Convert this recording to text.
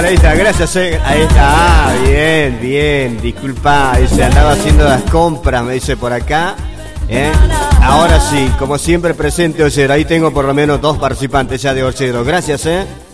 Ahí está, gracias, ahí está, bien, bien, disculpa, se andaba haciendo las compras, me dice por acá, ahora sí, como siempre presente, Ollero, ahí tengo por lo menos 2 participantes ya de Ollero, gracias,